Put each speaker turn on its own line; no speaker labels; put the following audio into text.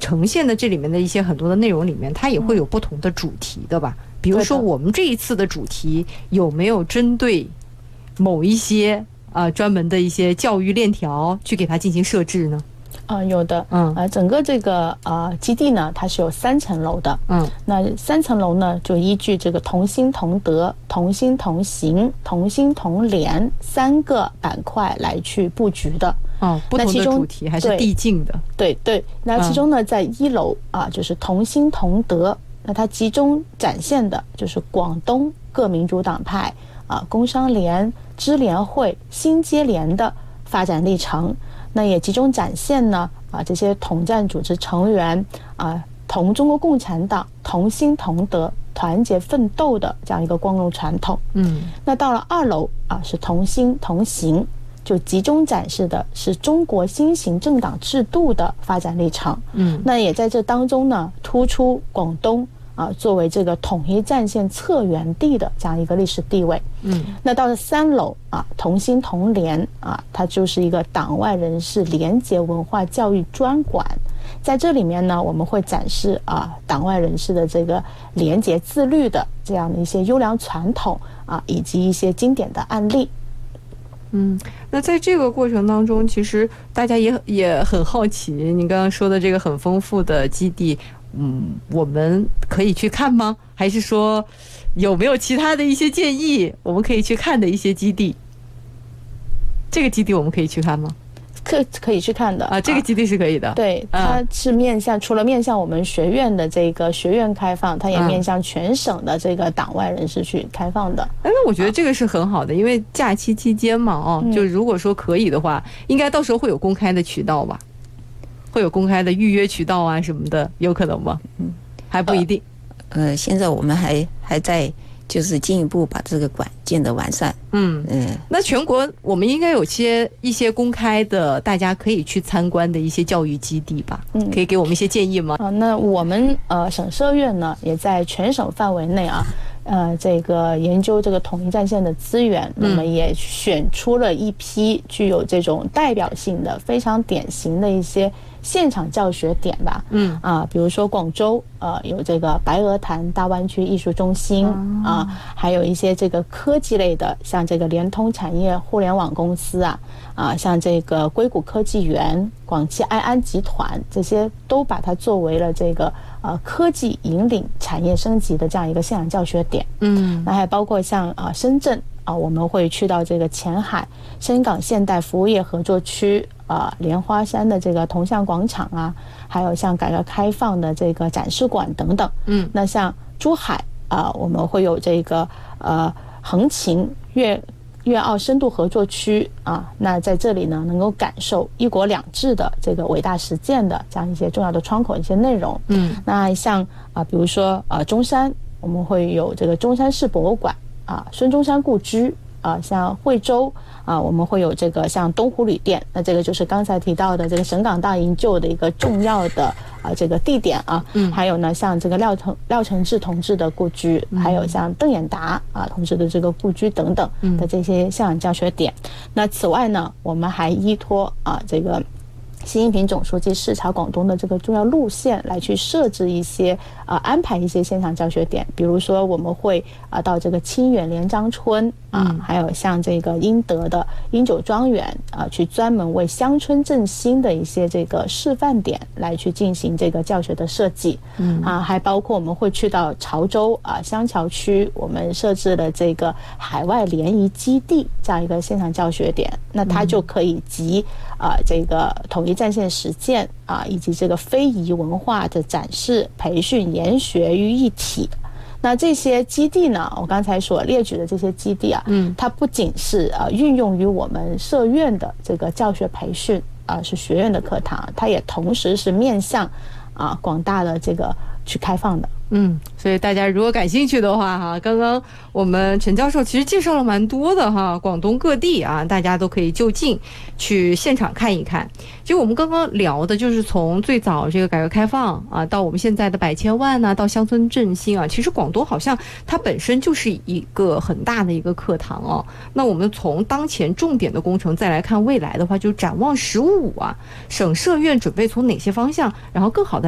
呈现的这里面的一些很多的内容里面，它也会有不同的主题的吧？比如说我们这一次的主题有没有针对某一些专门的一些教育链条去给它进行设置呢？
有的，整个这个基地呢，它是有3层楼的，那3层楼呢，就依据这个同心同德、同心同行、同心同联3个板块来去布局的。
不同的主题还是递进的。
对，那其中呢，在1楼就是同心同德，那它集中展现的就是广东各民主党派工商联、支联会、新接联的发展历程。那也集中展现呢这些统战组织成员同中国共产党同心同德、团结奋斗的这样一个光荣传统。那到了2楼是同心同行，就集中展示的是中国新型政党制度的发展历程。那也在这当中呢，突出广东作为这个统一战线策源地的这样一个历史地位。那到了3楼同心同联它就是一个党外人士廉洁文化教育专馆。在这里面呢，我们会展示党外人士的这个廉洁自律的这样的一些优良传统以及一些经典的案例。
那在这个过程当中，其实大家也很好奇，你刚刚说的这个很丰富的基地，我们可以去看吗？还是说有没有其他的一些建议我们可以去看的一些基地？这个基地我们可以去看吗？
可以去看的
这个基地是可以的。
对，它是面向除了面向我们学院的这个学院开放，它也面向全省的这个党外人士去开放的。
那我觉得这个是很好的，因为假期期间嘛就如果说可以的话，应该到时候会有公开的渠道吧？会有公开的预约渠道什么的，有可能吗？还不一定。
现在我们还在就是进一步把这个馆建得完善。
那全国我们应该有一些公开的，大家可以去参观的一些教育基地吧？可以给我们一些建议吗？
那我们省社院呢，也在全省范围内这个研究这个统一战线的资源，那么也选出了一批具有这种代表性的、非常典型的一些现场教学点吧。比如说广州有这个白鹅潭大湾区艺术中心还有一些这个科技类的，像这个联通产业互联网公司像这个硅谷科技园、广汽埃安集团，这些都把它作为了这个科技引领产业升级的这样一个现场教学点。那还包括像深圳我们会去到这个前海深港现代服务业合作区莲花山的这个铜像广场还有像改革开放的这个展示馆等等。那像珠海我们会有这个横琴粤澳深度合作区那在这里呢，能够感受一国两制的这个伟大实践的这样一些重要的窗口一些内容。那像比如说中山，我们会有这个中山市博物馆孙中山故居像惠州我们会有这个像东湖旅店，那这个就是刚才提到的这个省港大营救的一个重要的这个地点还有呢像这个廖承志同志的故居，还有像邓演达同志的这个故居等等的这些现场教学点。那此外呢，我们还依托这个习近平总书记视察广东的这个重要路线来去设置一些安排一些现场教学点，比如说我们会到这个清远连章村还有像这个英德的英九庄园去专门为乡村振兴的一些这个示范点来去进行这个教学的设计。还包括我们会去到潮州香桥区，我们设置了这个海外联谊基地这样一个现场教学点，那它就可以集这个统一战线实践以及这个非遗文化的展示、培训、研学于一体。那这些基地呢，我刚才所列举的这些基地它不仅是运用于我们社院的这个教学培训是学院的课堂，它也同时是面向广大的这个去开放的。
所以大家如果感兴趣的话刚刚我们陈教授其实介绍了蛮多的广东各地大家都可以就近去现场看一看。其实我们刚刚聊的就是从最早这个改革开放到我们现在的百千万到乡村振兴其实广东好像它本身就是一个很大的一个课堂那我们从当前重点的工程再来看未来的话，就展望15省社院准备从哪些方向，然后更好的